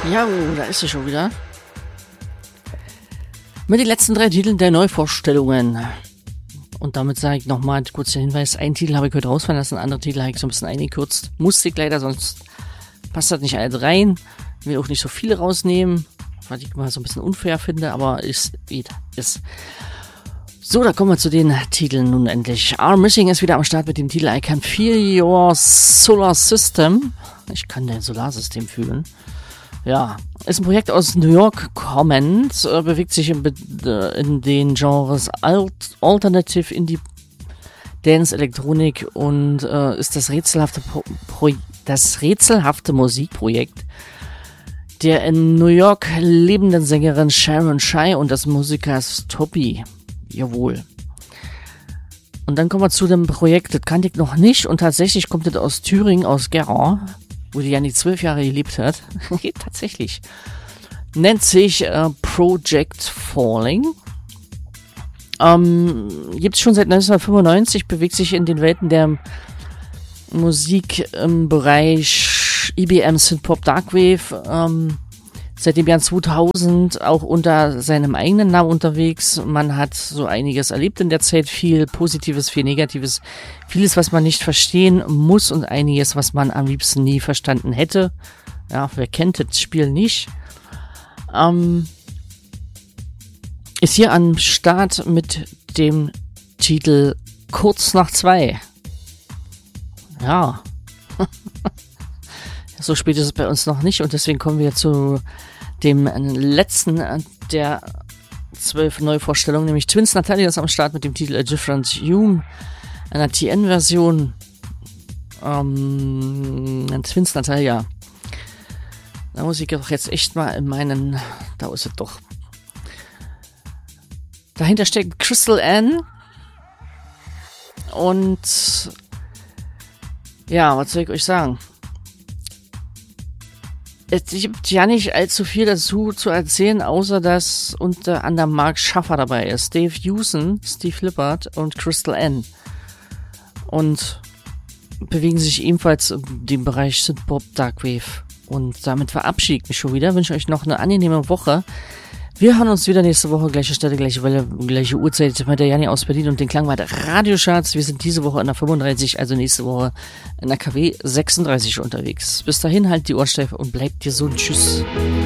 Ja, da ist sie schon wieder. Mit den letzten 3 Titeln der Neuvorstellungen. Und damit sage ich nochmal kurz der Hinweis, einen Titel habe ich heute rausfallen lassen, andere Titel habe ich so ein bisschen eingekürzt. Musste ich leider, sonst passt das nicht alles rein. Ich will auch nicht so viele rausnehmen, was ich mal so ein bisschen unfair finde, aber ist. So, da kommen wir zu den Titeln nun endlich. R. Missing ist wieder am Start mit dem Titel I Can Feel Your Solar System. Ich kann dein Solarsystem fühlen. Ja, ist ein Projekt aus New York kommend, bewegt sich in den Genres Alternative, Indie, Dance, Elektronik und ist das rätselhafte Musikprojekt der in New York lebenden Sängerin Sharon Shai und des Musikers Toppy. Jawohl. Und dann kommen wir zu dem Projekt, das kannte ich noch nicht und tatsächlich kommt das aus Thüringen, aus Gera, wo die Janni 12 Jahre gelebt hat. Tatsächlich. Nennt sich Project Falling. Gibt es schon seit 1995, bewegt sich in den Welten der Musik im Bereich IBM, Synthpop, Darkwave. Seit dem Jahr 2000 auch unter seinem eigenen Namen unterwegs. Man hat so einiges erlebt in der Zeit, viel Positives, viel Negatives, vieles, was man nicht verstehen muss und einiges, was man am liebsten nie verstanden hätte. Ja, wer kennt das Spiel nicht? Ist hier am Start mit dem Titel Kurz nach 2. Ja. So spät ist es bei uns noch nicht und deswegen kommen wir zu dem letzten der 12 Neuvorstellungen, nämlich Twins Natalia ist am Start mit dem Titel A Different Hue, einer TN-Version. Twins Natalia. Da muss ich doch jetzt echt mal in meinen... Da ist es doch. Dahinter steckt Crystal Ann. Und... Ja, was soll ich euch sagen? Es gibt ja nicht allzu viel dazu zu erzählen, außer dass unter anderem Mark Schaffer dabei ist, Dave Hewson, Steve Lippert und Crystal Ann. Und bewegen sich ebenfalls in dem Bereich Synthpop, Darkwave. Und damit verabschiede ich mich schon wieder. Wünsche euch noch eine angenehme Woche. Wir hören uns wieder nächste Woche, gleiche Stelle, gleiche Welle, gleiche Uhrzeit mit der Janni aus Berlin und den Klangwald Radiocharts. Wir sind diese Woche in der 35, also nächste Woche in der KW 36 unterwegs. Bis dahin, halt die Ohren steif und bleibt gesund. Tschüss.